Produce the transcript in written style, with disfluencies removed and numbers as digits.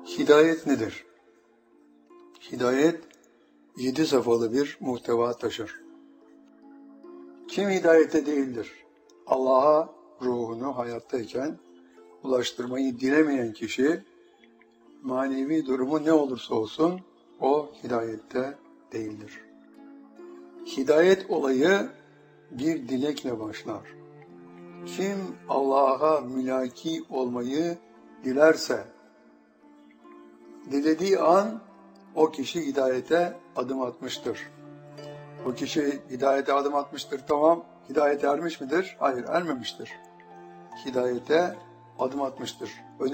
Hidayet nedir? Hidayet 7 safhalı bir muhteva taşır. Kim hidayete değildir? Allah'a ruhunu hayattayken ulaştırmayı dilemeyen kişi, manevi durumu ne olursa olsun o hidayette değildir. Hidayet olayı bir dilekle başlar. Kim Allah'a mülaki olmayı dilerse, dilediği an o kişi hidayete adım atmıştır. O kişi hidayete adım atmıştır, tamam. Hidayete ermiş midir? Hayır, ermemiştir. Hidayete adım atmıştır.